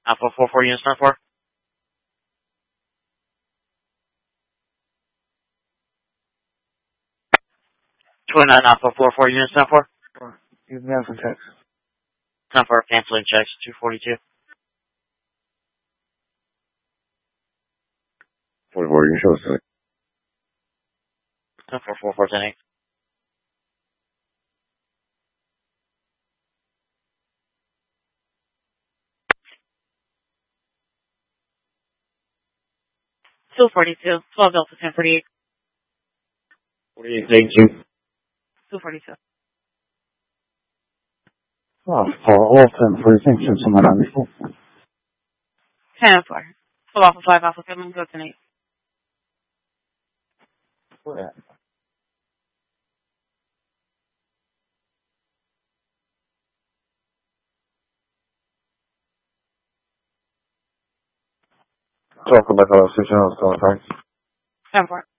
Alpha 44 units 4. 29 Alpha 44 units 4. You have some text. 4 canceling checks 242. 44, you can show us tonight. 4 44 10 8. Still 42. 12 Delta 1048. 48, thank you. Still 42. Oh, all 10 for you. Thanks for someone on before. 10 4. Full Alpha 5 Alpha 7 go 10 8. Where at? Talk about the situation I was telling, thanks. 10 4.